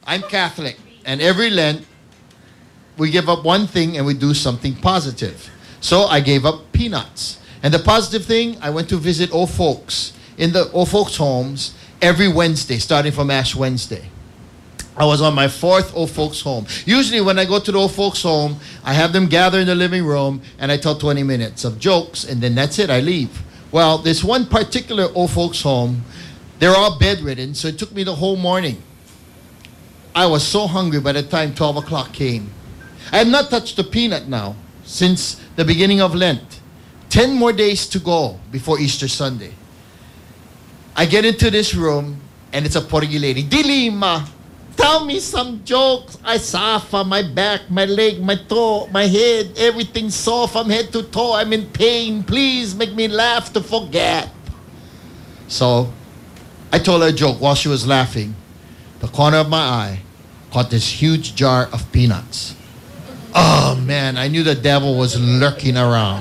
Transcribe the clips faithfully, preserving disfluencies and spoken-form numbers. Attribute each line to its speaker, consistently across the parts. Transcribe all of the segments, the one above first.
Speaker 1: I'm Catholic, and every Lent, we give up one thing and we do something positive. So I gave up peanuts. And the positive thing, I went to visit old folks in the old folks' homes every Wednesday, starting from Ash Wednesday. I was on my fourth old folks' home. Usually when I go to the old folks' home, I have them gather in the living room and I tell twenty minutes of jokes, and then that's it, I leave. Well, this one particular old folks' home, they're all bedridden, so it took me the whole morning. I was so hungry by the time twelve o'clock came. I have not touched a peanut now since the beginning of Lent. Ten more days to go before Easter Sunday. I get into this room and it's a Portuguese lady. Dilima, tell me some jokes. I suffer, my back, my leg, my toe, my head, everything's sore from head to toe. I'm in pain. Please make me laugh to forget. So I told her a joke while she was laughing. The corner of my eye caught this huge jar of peanuts. Oh man, I knew the devil was lurking around.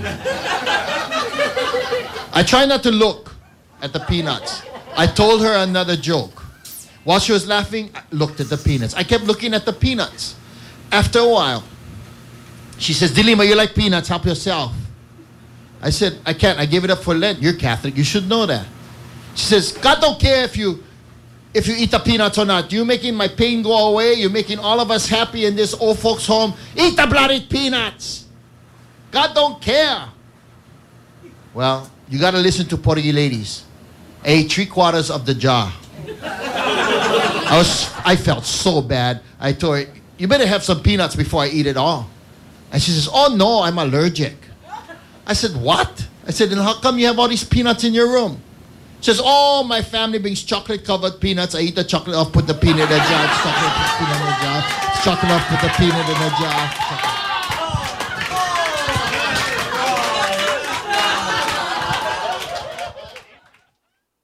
Speaker 1: I tried not to look at the peanuts. I told her another joke. While she was laughing, I looked at the peanuts. I kept looking at the peanuts. After a while, she says, Dilima, you like peanuts, help yourself. I said, I can't, I gave it up for Lent. You're Catholic, you should know that. She says, God don't care if you if you eat the peanuts or not. You're making my pain go away. You're making all of us happy in this old folks' home. Eat the bloody peanuts. God don't care. Well, you got to listen to Portuguese ladies. I ate three quarters of the jar. I was, I felt so bad. I told her, you better have some peanuts before I eat it all. And she says, oh no, I'm allergic. I said, what? I said, then how come you have all these peanuts in your room? She says, oh, my family brings chocolate-covered peanuts. I eat the chocolate off, put the peanut in a jar. It's chocolate, put the peanut in a jar. It's chocolate off, put the peanut in a jar. Chocolate.